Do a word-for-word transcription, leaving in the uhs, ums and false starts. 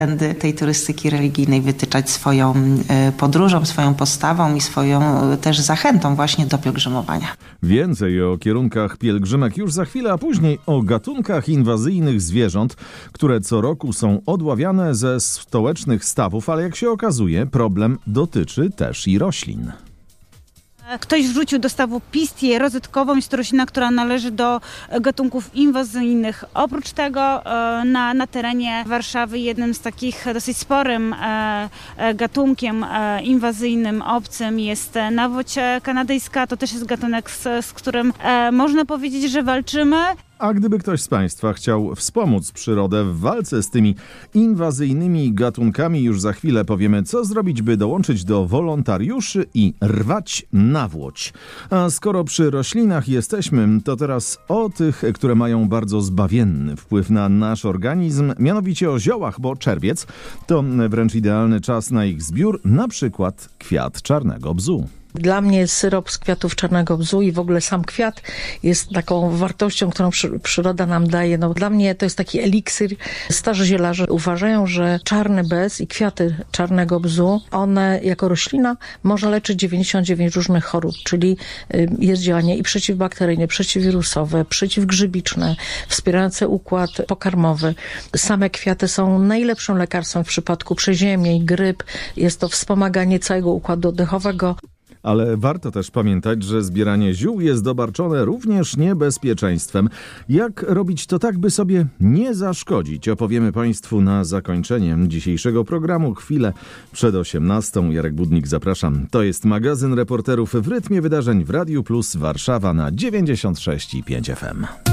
tej turystyki religijnej wytyczać swoją podróżą, swoją postawą i swoją też zachętą właśnie do pielgrzymowania. Więcej o kierunkach pielgrzymek już za chwilę, a później o gatunkach inwazyjnych zwierząt, które co roku są odławiane ze stołecznych stawów, ale jak się okazuje, problem dotyczy też i roślin. Ktoś wrzucił do stawu pistię rozetkową, jest to roślina, która należy do gatunków inwazyjnych. Oprócz tego na, na terenie Warszawy jednym z takich dosyć sporym gatunkiem inwazyjnym, obcym jest nawoć kanadyjska. To też jest gatunek, z, z którym można powiedzieć, że walczymy. A gdyby ktoś z Państwa chciał wspomóc przyrodę w walce z tymi inwazyjnymi gatunkami, już za chwilę powiemy, co zrobić, by dołączyć do wolontariuszy i rwać nawłoć. A skoro przy roślinach jesteśmy, to teraz o tych, które mają bardzo zbawienny wpływ na nasz organizm, mianowicie o ziołach, bo czerwiec to wręcz idealny czas na ich zbiór, na przykład kwiat czarnego bzu. Dla mnie syrop z kwiatów czarnego bzu i w ogóle sam kwiat jest taką wartością, którą przy, przyroda nam daje. No, dla mnie to jest taki eliksir. Starzy zielarze uważają, że czarny bez i kwiaty czarnego bzu, one jako roślina może leczyć dziewięćdziesiąt dziewięć różnych chorób, czyli jest działanie i przeciwbakteryjne, przeciwwirusowe, przeciwgrzybiczne, wspierające układ pokarmowy. Same kwiaty są najlepszym lekarstwem w przypadku przeziębień, gryp. Jest to wspomaganie całego układu oddechowego. Ale warto też pamiętać, że zbieranie ziół jest obarczone również niebezpieczeństwem. Jak robić to tak, by sobie nie zaszkodzić? Opowiemy Państwu na zakończenie dzisiejszego programu. Chwilę przed osiemnastą. Jarek Budnik, zapraszam. To jest magazyn reporterów w rytmie wydarzeń w Radiu Plus Warszawa na dziewięćdziesiąt sześć i pięć F M.